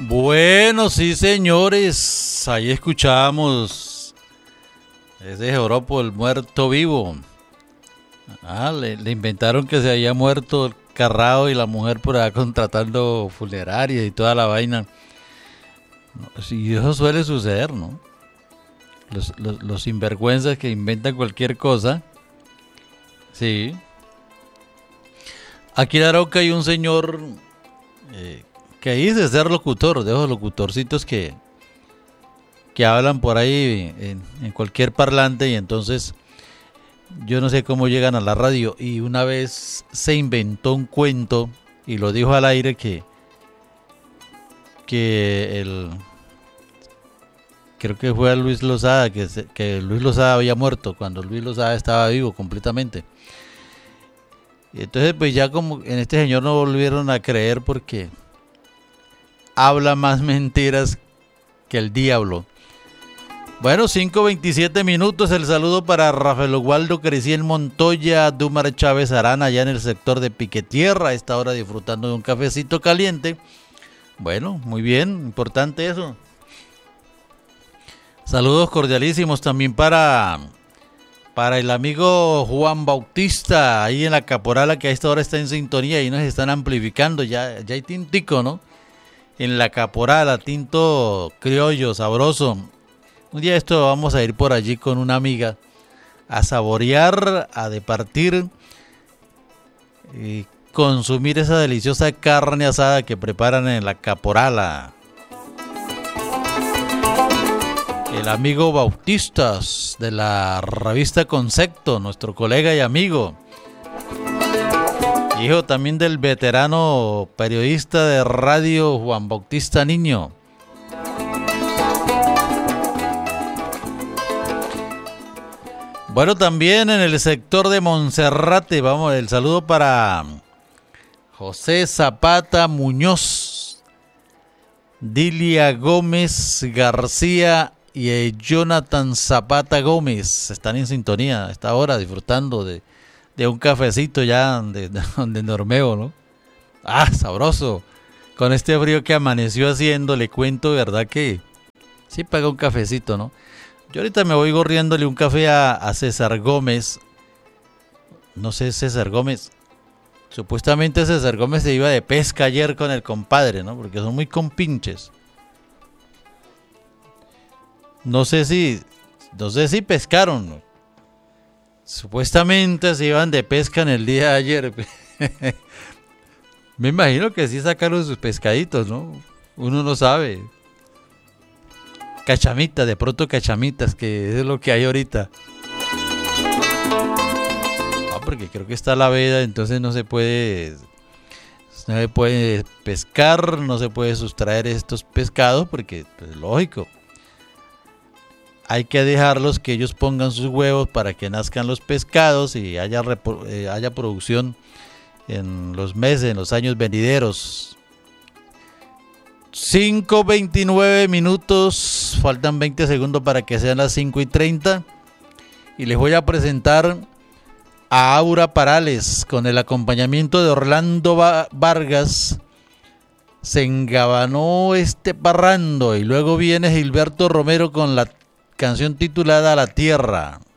Bueno, sí, señores, ahí escuchamos ese joropo, el muerto vivo. Le inventaron que se había muerto el carrao y la mujer por allá contratando funerarias y toda la vaina. No, sí, eso suele suceder, ¿no? Los sinvergüenzas que inventan cualquier cosa. Sí. Aquí en Arauca hay un señor que dice ser locutor, de esos locutorcitos que hablan por ahí en cualquier parlante, y entonces yo no sé cómo llegan a la radio, y una vez se inventó un cuento y lo dijo al aire creo que fue a Luis Lozada, que Luis Lozada había muerto cuando Luis Lozada estaba vivo completamente. Y entonces pues ya como en este señor no volvieron a creer porque habla más mentiras que el diablo. Bueno, 5:27 minutos. El saludo para Rafael Oswaldo Crecién Montoya, Dumar Chávez Arana, allá en el sector de Piquetierra, a esta hora disfrutando de un cafecito caliente. Bueno, muy bien, importante eso. Saludos cordialísimos también para el amigo Juan Bautista, ahí en la Caporala, que a esta hora está en sintonía y nos están amplificando. Ya hay tintico, ¿no? En la Caporala, tinto criollo, sabroso. Un día esto vamos a ir por allí con una amiga a saborear, a departir y consumir esa deliciosa carne asada que preparan en la Caporala. El amigo Bautistas de la revista Concepto, nuestro colega y amigo. Hijo también del veterano periodista de radio Juan Bautista Niño. Bueno, también en el sector de Monserrate, vamos, el saludo para José Zapata Muñoz, Dilia Gómez García y Jonathan Zapata Gómez. Están en sintonía a esta hora disfrutando de un cafecito ya de Normeo, ¿no? Sabroso. Con este frío que amaneció haciendo, le cuento, ¿verdad? Que sí paga un cafecito, ¿no? Yo ahorita me voy corriéndole un café a César Gómez. No sé, César Gómez. Supuestamente César Gómez se iba de pesca ayer con el compadre, ¿no? Porque son muy compinches. No sé si pescaron, ¿no? Supuestamente se iban de pesca en el día de ayer. Me imagino que sí sacaron sus pescaditos, ¿no? Uno no sabe. Cachamitas, de pronto cachamitas, que es lo que hay ahorita. Porque creo que está la veda, entonces no se puede pescar, no se puede sustraer estos pescados, porque pues, lógico. Hay que dejarlos que ellos pongan sus huevos para que nazcan los pescados y haya producción en los meses, en los años venideros. 5:29 minutos, faltan 20 segundos para que sean las 5:30 y les voy a presentar a Aura Parales con el acompañamiento de Orlando Vargas. Se engabanó este parrando y luego viene Gilberto Romero con la canción titulada La Tierra.